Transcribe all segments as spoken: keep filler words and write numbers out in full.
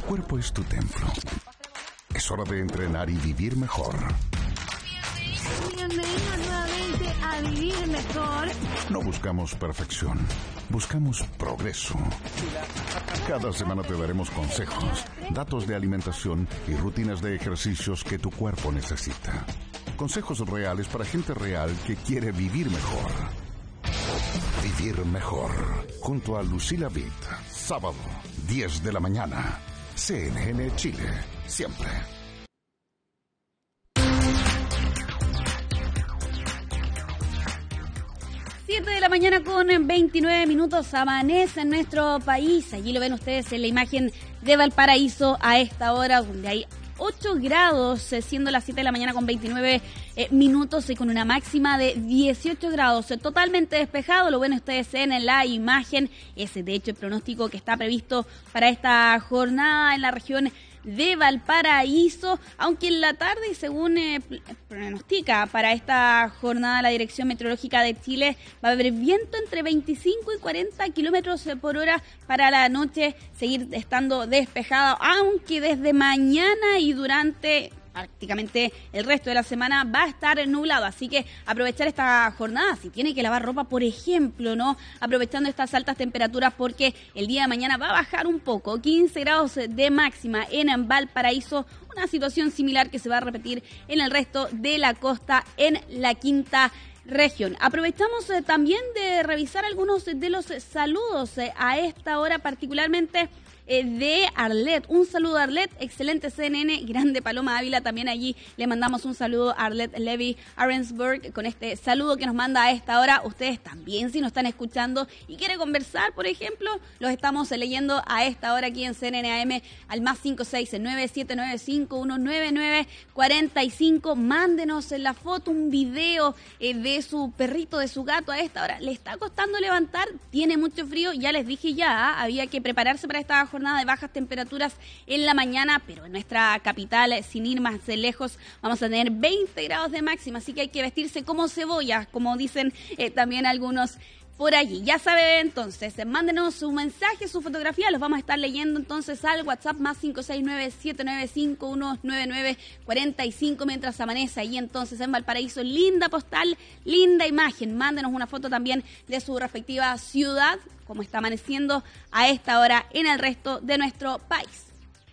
cuerpo es tu templo. Es hora de entrenar y vivir mejor. Bienvenidos nuevamente a Vivir Mejor. No buscamos perfección, buscamos progreso. Cada semana te daremos consejos, datos de alimentación y rutinas de ejercicios que tu cuerpo necesita. Consejos reales para gente real que quiere vivir mejor. Vivir Mejor, junto a Lucila Vitt. Sábado, diez de la mañana. C N N Chile, siempre. siete de la mañana con veintinueve minutos, amanece en nuestro país. Allí lo ven ustedes en la imagen de Valparaíso a esta hora, donde hay ocho grados, eh, siendo las siete de la mañana con veintinueve eh, minutos y con una máxima de dieciocho grados. Eh, totalmente despejado, lo ven ustedes en la imagen. Ese, de hecho, el pronóstico que está previsto para esta jornada en la región de Valparaíso, aunque en la tarde, y según eh, pronostica para esta jornada la Dirección Meteorológica de Chile, va a haber viento entre veinticinco y cuarenta kilómetros por hora. Para la noche seguir estando despejada, aunque desde mañana y durante prácticamente el resto de la semana va a estar nublado, así que aprovechar esta jornada, si tiene que lavar ropa, por ejemplo, ¿no? Aprovechando estas altas temperaturas, porque el día de mañana va a bajar un poco, quince grados de máxima en Valparaíso, una situación similar que se va a repetir en el resto de la costa en la quinta región. Aprovechamos eh, también de revisar algunos de los saludos eh, a esta hora, particularmente Eh, de Arlet. Un saludo a Arlet, excelente C N N, grande Paloma Ávila, también allí le mandamos un saludo a Arlet Levy Arensberg con este saludo que nos manda a esta hora. Ustedes también, si nos están escuchando y quieren conversar, por ejemplo, los estamos leyendo a esta hora aquí en C N N A M al más cinco seis nueve siete nueve cinco uno nueve nueve cuatro cinco. Mándenos en la foto un video eh, de su perrito, de su gato a esta hora. ¿Le está costando levantar? ¿Tiene mucho frío? Ya les dije ya, ¿eh? Había que prepararse para esta jornada de bajas temperaturas en la mañana, pero en nuestra capital, sin ir más lejos, vamos a tener veinte grados de máxima, así que hay que vestirse como cebolla, como dicen eh, también algunos por allí. Ya sabe, entonces, mándenos su mensaje, su fotografía, los vamos a estar leyendo entonces al WhatsApp más cinco seis nueve siete nueve cinco uno nueve nueve cuatro cinco mientras amanece ahí entonces en Valparaíso. Linda postal, linda imagen. Mándenos una foto también de su respectiva ciudad, como está amaneciendo a esta hora en el resto de nuestro país.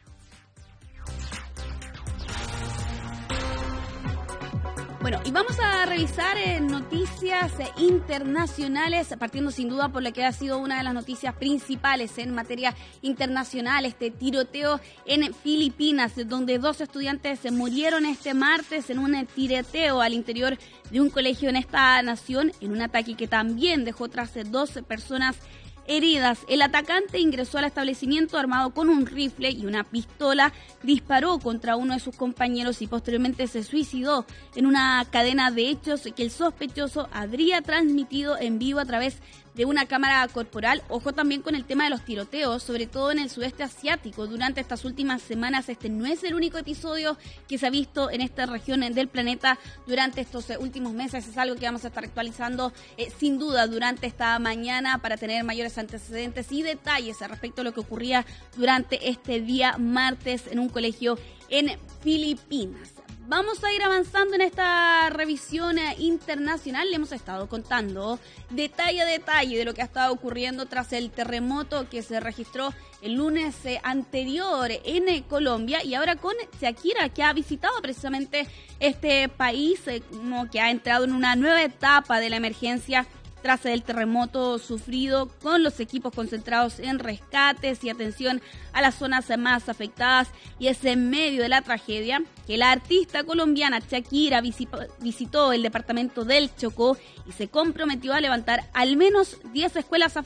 Bueno, y vamos a revisar eh, noticias eh, internacionales, partiendo sin duda por lo que ha sido una de las noticias principales en materia internacional, este tiroteo en Filipinas, donde dos estudiantes se murieron este martes en un tiroteo al interior de un colegio en esta nación, en un ataque que también dejó tras dos personas heridas. El atacante ingresó al establecimiento armado con un rifle y una pistola, disparó contra uno de sus compañeros y posteriormente se suicidó en una cadena de hechos que el sospechoso habría transmitido en vivo a través de una cámara corporal. Ojo también con el tema de los tiroteos, sobre todo en el sudeste asiático. Durante estas últimas semanas, este no es el único episodio que se ha visto en esta región del planeta durante estos últimos meses. Es algo que vamos a estar actualizando eh, sin duda durante esta mañana para tener mayores antecedentes y detalles respecto a lo que ocurría durante este día martes en un colegio en Filipinas. Vamos a ir avanzando en esta revisión internacional. Le hemos estado contando detalle a detalle de lo que ha estado ocurriendo tras el terremoto que se registró el lunes anterior en Colombia, y ahora con Shakira, que ha visitado precisamente este país, como que ha entrado en una nueva etapa de la emergencia tras el terremoto sufrido, con los equipos concentrados en rescates y atención a las zonas más afectadas. Y es en medio de la tragedia que la artista colombiana Shakira visitó el departamento del Chocó y se comprometió a levantar al menos diez escuelas